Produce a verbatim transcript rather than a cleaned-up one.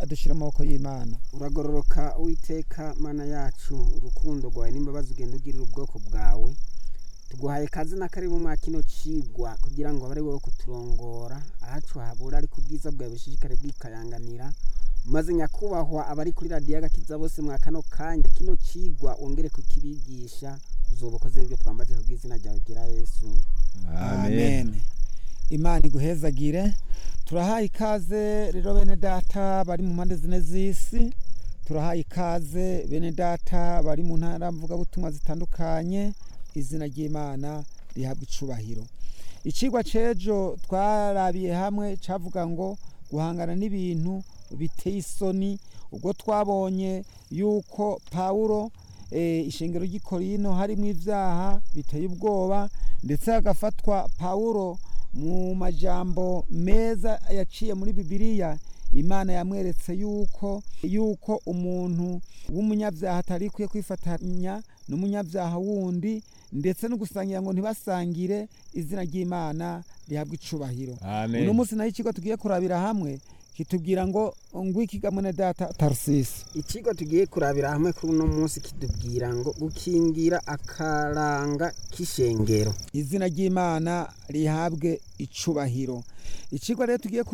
adushyira mu maboko y'Imana. Uragororoka Uwiteka Mana yacu, urukundo rwawe n'imbabazi ugenda ugirira ubwoko bwawe, tuguhaye kazi na kari mu makino cigwa kugira ngo abari wowe kuturongora ahacu habura, ariko ubwiza bwawe bushishikare bwikayanganira, maze nyakubahwa abari kuri radiyo agakiza bose mwa kano kanya kino cigwa wongere kukibigisha, uzobokoze ibyo twambaje kubw'izina ryawe gira Yesu. Amen. Imana iguhezagire. Turahaye ikaze rero bene data bari mu mpande zine z'isi, turahaye ikaze bene data bari mu ntara mvuga butumwa zitandukanye, izina ry'Imana rihabwa icubahiro. Icigwa cejo twarabiye hamwe cavuga ngo guhangana n'ibintu biteye isoni, ubwo twabonye yuko Pawulo e, ishengero ry'i Korinto harimwo ivyaha biteye ubwoba, ndetse hagafatwa Pawulo mu majambo meza yaciye muri Bibiliya. Imana yamweretse yuko yuko umuntu w'umunyavyaha atari kwiye kwifatanya n'umunyavyaha wundi, ndetse no gusangira ngo ntibasangire, izina ry'Imana rihabwa icubahiro. Uno munsi naho ikigo tugiye kurabira hamwe kitubwira ngo ngwiki mwene data Tarsisi. Ikigo tugiye kurabira hamwe kuri uno munsi kitubwira ngo gukingira akaranga k'ishengero, izina ry'Imana rihabwe icubahiro. Ikigo rero tugiye